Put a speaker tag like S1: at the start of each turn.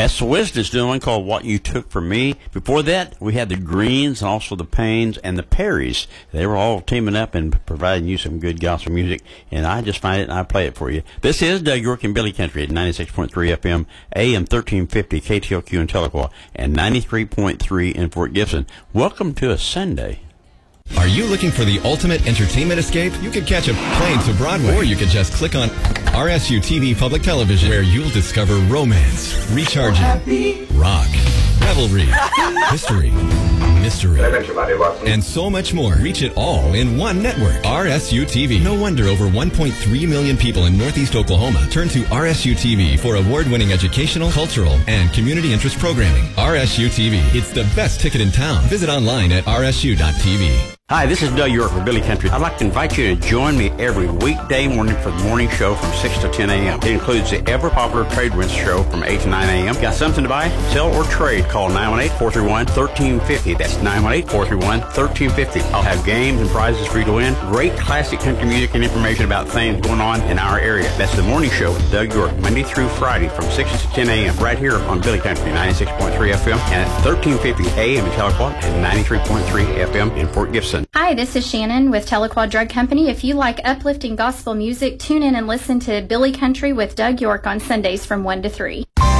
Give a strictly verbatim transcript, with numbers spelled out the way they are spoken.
S1: That's the Wisdom's doing one called What You Took From Me. Before that, we had the Greens and also the Paynes and the Perrys. They were all teaming up and providing you some good gospel music, and I just find it and I play it for you. This is Doug York and Billy Country at ninety-six point three F M, A M thirteen fifty, K T L Q in Tahlequah, and ninety-three point three in Fort Gibson. Welcome to a Sunday.
S2: Are you looking for the ultimate entertainment escape? You could catch a plane to Broadway, or you could just click on R S U T V Public Television, where you'll discover romance, recharging, rock, revelry, history, mystery, and so much more. Reach it all in one network. R S U T V. No wonder over one point three million people in Northeast Oklahoma turn to R S U T V for award-winning educational, cultural, and community interest programming. R S U T V. It's the best ticket in town. Visit online at R S U dot T V.
S1: Hi, this is Doug York with Billy Country. I'd like to invite you to join me every weekday morning for the morning show from six to ten A M It includes the ever-popular Trade Winds show from eight to nine A M Got something to buy, sell, or trade? Call nine one eight, four three one, one three five zero. That's nine one eight, four three one, one three five zero. I'll have games and prizes for you to win. Great classic country music and information about things going on in our area. That's the morning show with Doug York, Monday through Friday from six to ten A M right here on Billy Country, ninety-six point three F M, and at thirteen fifty A M in Tahlequah and ninety-three point three F M in Fort Gibson.
S3: Hi, this is Shannon with Tahlequah Drug Company. If you like uplifting gospel music, tune in and listen to Billy Country with Doug York on Sundays from one to three.